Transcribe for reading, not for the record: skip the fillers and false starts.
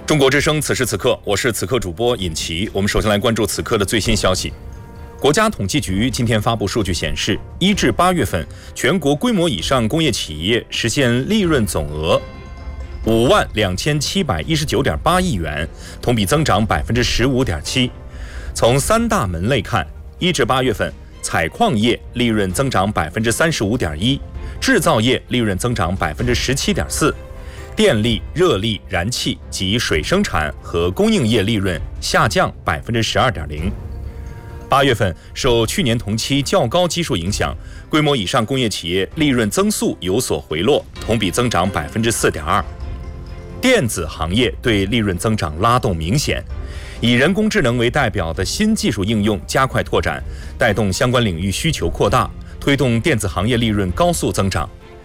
中国之声，此时此刻，我是此刻主播尹奇。我们首先来关注此刻的最新消息。国家统计局今天发布数据显示，1至8月份，全国规模以上工业企业实现利润总额52719.8亿元，同比增长15.7%。从3大门类看，1至8月份，采矿业利润增长35.1%，制造业利润增长17.4%。电力、热力、燃气及水生产和供应业利润下降12.0%。8月份，受去年同期较高基数影响，规模以上工业企业利润增速有所回落，同比增长4.2%。电子行业对利润增长拉动明显，以人工智能为代表的新技术应用加快拓展，带动相关领域需求扩大，推动电子行业利润高速增长。